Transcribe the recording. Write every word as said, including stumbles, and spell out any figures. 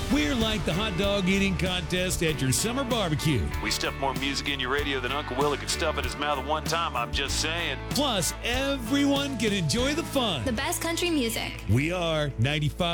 We're like the hot dog eating contest at your summer barbecue. We stuff more music in your radio than Uncle Willie could stuff in his mouth at one time, I'm just saying. Plus, everyone can enjoy the fun. The best country music. We are ninety-five.